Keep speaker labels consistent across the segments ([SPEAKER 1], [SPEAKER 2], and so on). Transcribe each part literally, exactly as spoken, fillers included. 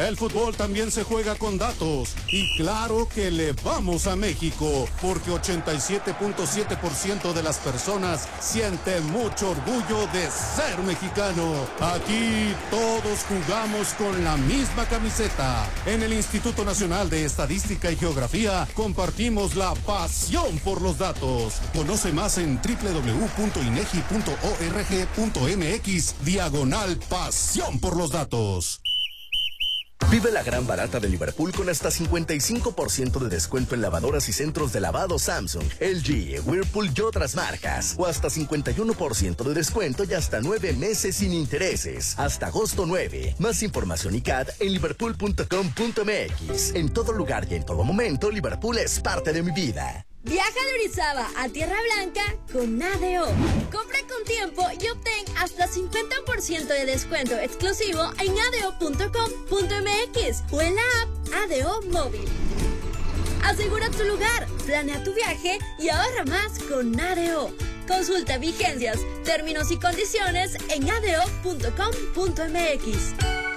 [SPEAKER 1] El fútbol también se juega con datos. Y claro que le vamos a México, porque ochenta y siete punto siete por ciento de las personas sienten mucho orgullo de ser mexicano. Aquí todos jugamos con la misma camiseta. En el Instituto Nacional de Estadística y Geografía compartimos la pasión por los datos. Conoce más en doble u doble u doble u punto inegi punto org punto mx diagonal pasión por los datos.
[SPEAKER 2] Vive la gran barata de Liverpool con hasta cincuenta y cinco por ciento de descuento en lavadoras y centros de lavado Samsung, L G, Whirlpool y otras marcas. O hasta cincuenta y uno por ciento de descuento y hasta nueve meses sin intereses. Hasta agosto nueve. Más información y C A D en liverpool punto com punto mx. En todo lugar y en todo momento, Liverpool es parte de mi vida.
[SPEAKER 3] Viaja de Orizaba a Tierra Blanca con A D O. Compra con tiempo y obtén hasta cincuenta por ciento de descuento exclusivo en a d o punto com punto mx o en la app A D O Móvil. Asegura tu lugar, planea tu viaje y ahorra más con A D O. Consulta vigencias, términos y condiciones en a d o punto com punto mx.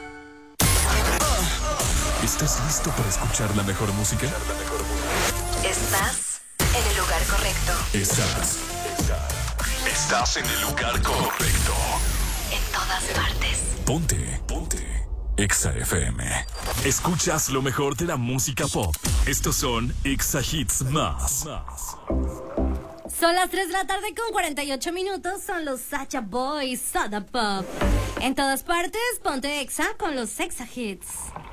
[SPEAKER 4] ¿Estás listo para escuchar la mejor música?
[SPEAKER 5] Estás en el lugar correcto.
[SPEAKER 4] Estás. Estás en el lugar correcto.
[SPEAKER 5] En todas partes.
[SPEAKER 4] Ponte. Ponte. Exa F M. Escuchas lo mejor de la música pop. Estos son Exa Hits Más.
[SPEAKER 6] Son las tres de la tarde con cuarenta y ocho minutos. Son los Sacha Boys Soda Pop. En todas partes, ponte Exa con los Exa Hits.